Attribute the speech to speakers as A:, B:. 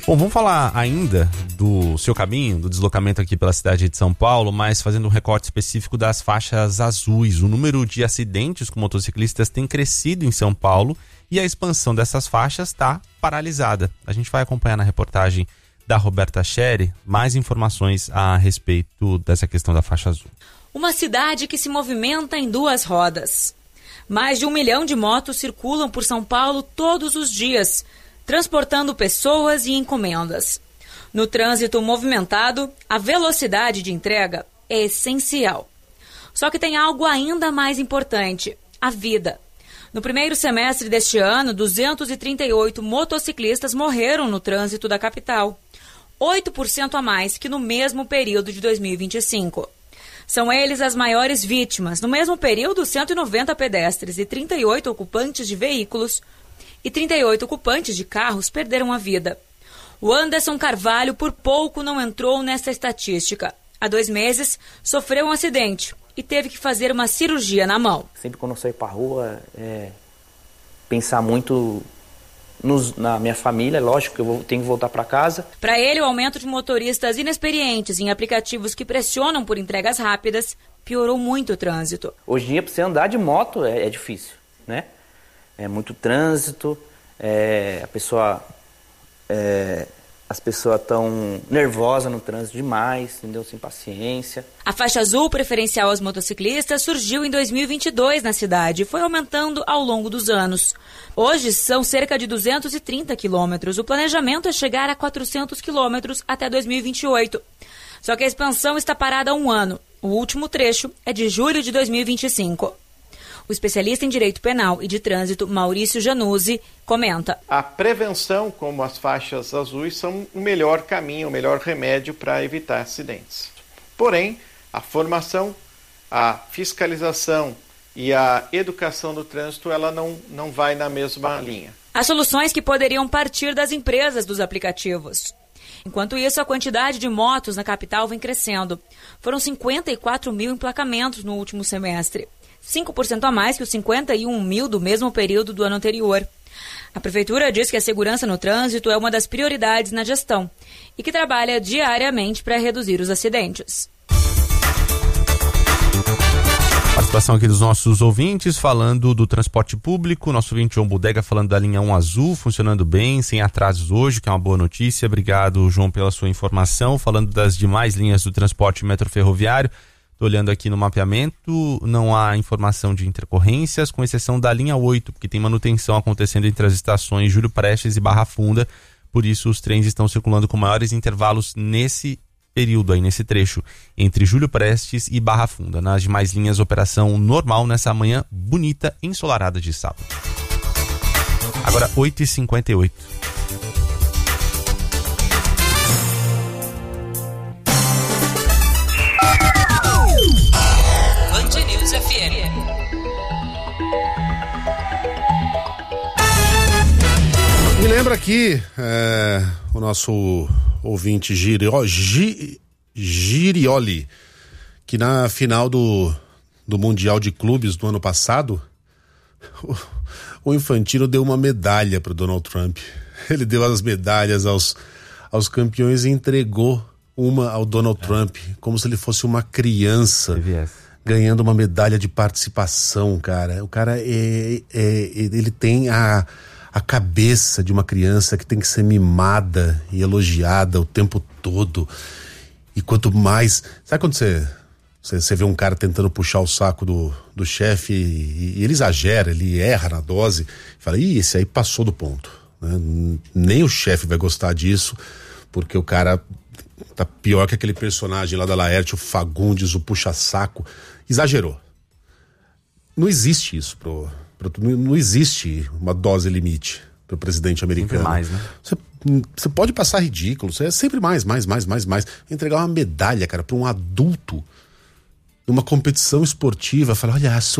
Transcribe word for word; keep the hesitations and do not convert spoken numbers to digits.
A: Bom, vamos falar ainda do seu caminho, do deslocamento aqui pela cidade de São Paulo, mas fazendo um recorte específico das faixas azuis. O número de acidentes com motociclistas tem crescido em São Paulo e a expansão dessas faixas está paralisada. A gente vai acompanhar na reportagem da Roberta Scheri mais informações a respeito dessa questão da faixa azul.
B: Uma cidade que se movimenta em duas rodas. Mais de um milhão de motos circulam por São Paulo todos os dias, transportando pessoas e encomendas. No trânsito movimentado, a velocidade de entrega é essencial. Só que tem algo ainda mais importante: a vida. No primeiro semestre deste ano, duzentos e trinta e oito motociclistas morreram no trânsito da capital, oito por cento a mais que no mesmo período de dois mil e vinte e cinco. São eles as maiores vítimas. No mesmo período, cento e noventa pedestres e trinta e oito ocupantes de veículos e trinta e oito ocupantes de carros perderam a vida. O Anderson Carvalho por pouco não entrou nessa estatística. Há dois meses, sofreu um acidente e teve que fazer uma cirurgia na mão.
C: Sempre quando eu saio para a rua, é, pensar muito nos, na minha família, lógico que eu vou, tenho que voltar para casa.
B: Para ele, o aumento de motoristas inexperientes em aplicativos que pressionam por entregas rápidas piorou muito o trânsito.
C: Hoje em dia, para você andar de moto é, é difícil, né? É muito trânsito, é, a pessoa, é, as pessoas estão nervosas no trânsito demais, entendeu? Sem paciência.
B: A faixa azul preferencial aos motociclistas surgiu em dois mil e vinte e dois na cidade e foi aumentando ao longo dos anos. Hoje são cerca de duzentos e trinta quilômetros. O planejamento é chegar a quatrocentos quilômetros até dois mil e vinte e oito. Só que a expansão está parada há um ano. O último trecho é de julho de dois mil e vinte e cinco. O especialista em direito penal e de trânsito, Maurício Januzzi, comenta:
D: a prevenção, como as faixas azuis, são o melhor caminho, o melhor remédio para evitar acidentes. Porém, a formação, a fiscalização e a educação do trânsito, ela não, não vai na mesma linha.
B: Há soluções que poderiam partir das empresas dos aplicativos. Enquanto isso, a quantidade de motos na capital vem crescendo. Foram cinquenta e quatro mil emplacamentos no último semestre, cinco por cento a mais que os cinquenta e um mil do mesmo período do ano anterior. A Prefeitura diz que a segurança no trânsito é uma das prioridades na gestão e que trabalha diariamente para reduzir os acidentes.
A: Participação aqui dos nossos ouvintes falando do transporte público. Nosso ouvinte João Bodega falando da linha um azul, funcionando bem, sem atrasos hoje, que é uma boa notícia. Obrigado, João, pela sua informação. Falando das demais linhas do transporte metroferroviário, estou olhando aqui no mapeamento, não há informação de intercorrências, com exceção da linha oito, porque tem manutenção acontecendo entre as estações Júlio Prestes e Barra Funda. Por isso, os trens estão circulando com maiores intervalos nesse período aí, nesse trecho, entre Júlio Prestes e Barra Funda. Nas demais linhas, operação normal nessa manhã bonita, ensolarada de sábado. Agora, oito e cinquenta e oito.
B: Band News F M.
E: Me lembra aqui é, o nosso ouvinte Girio, Gi, Girioli, que na final do, do Mundial de Clubes do ano passado, o, o Infantino deu uma medalha para o Donald Trump. Ele deu as medalhas aos, aos campeões e entregou uma ao Donald é. Trump, como se ele fosse uma criança ganhando uma medalha de participação, cara. O cara, é, é, ele tem a... a cabeça de uma criança que tem que ser mimada e elogiada o tempo todo. E quanto mais... Sabe quando você, você, você vê um cara tentando puxar o saco do, do chefe e, e ele exagera, ele erra na dose, fala, ih, esse aí passou do ponto. Né? Nem o chefe vai gostar disso, porque o cara tá pior que aquele personagem lá da Laerte, o Fagundes, o puxa-saco. Exagerou. Não existe isso pro... Não existe uma dose limite para o presidente americano.
A: Mais, né?
E: Você, você pode passar ridículo, você é sempre mais, mais, mais, mais, mais. Entregar uma medalha, cara, para um adulto numa competição esportiva, falar, olha, a sua